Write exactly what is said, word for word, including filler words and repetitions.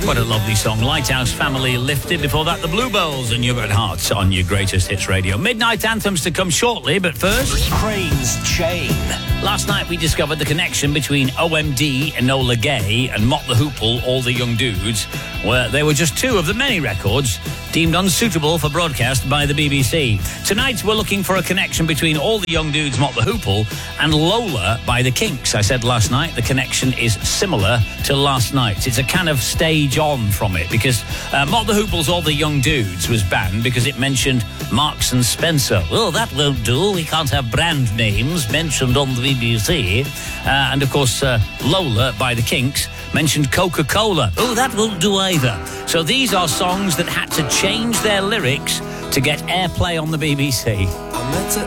What a lovely song. Lighthouse Family Lifted. Before that, the Bluebells and You've Got Hearts on your Greatest Hits Radio. Midnight anthems to come shortly, but first... Crane's Chain. Last night we discovered the connection between O M D, Enola Gay, and Mott the Hoople, All the Young Dudes, where they were just two of the many records deemed unsuitable for broadcast by the B B C. Tonight we're looking for a connection between All the Young Dudes, Mott the Hoople, and Lola by the Kinks. I said last night the connection is similar to last night. It's a kind of stage on from it, because uh, Mott the Hoople's All the Young Dudes was banned because it mentioned Marks and Spencer. Well, that won't do. We can't have brand names mentioned on the B B C. Uh, and, of course, uh, Lola by the Kinks mentioned Coca-Cola. Oh, that won't do either. So these are songs that had to change their lyrics to get airplay on the B B C.